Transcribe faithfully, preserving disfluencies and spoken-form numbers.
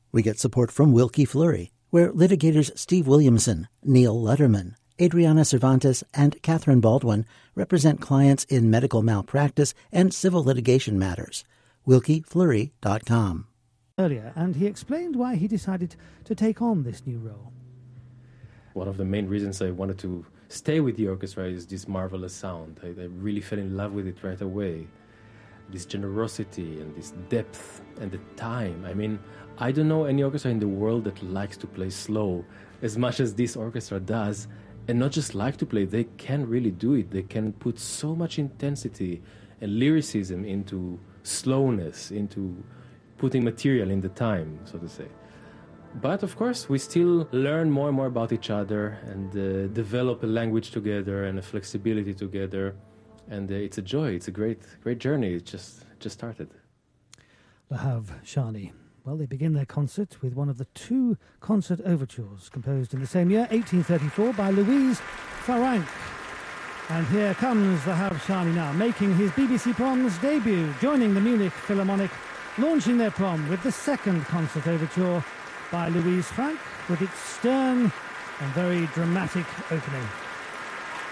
We get support from Wilkie Fleury, where litigators Steve Williamson, Neil Letterman, Adriana Cervantes, and Catherine Baldwin represent clients in medical malpractice and civil litigation matters. wilkie fleury dot com. Earlier, and he explained why he decided to take on this new role. One of the main reasons I wanted to stay with the orchestra is this marvelous sound. I, I really fell in love with it right away. This generosity and this depth and the time. I mean, I don't know any orchestra in the world that likes to play slow as much as this orchestra does. And not just like to play, they can really do it. They can put so much intensity and lyricism into slowness, into putting material in the time, so to say. But of course, we still learn more and more about each other and uh, develop a language together and a flexibility together. And uh, it's a joy. It's a great, great journey. It just, just started. Lahav Shani. Well, they begin their concert with one of the two concert overtures composed in the same year, eighteen thirty-four, by Louise Farrenc. And here comes Lahav Shani now, making his B B C Proms debut, joining the Munich Philharmonic, launching their prom with the second concert overture by Louise Franck, with its stern and very dramatic opening.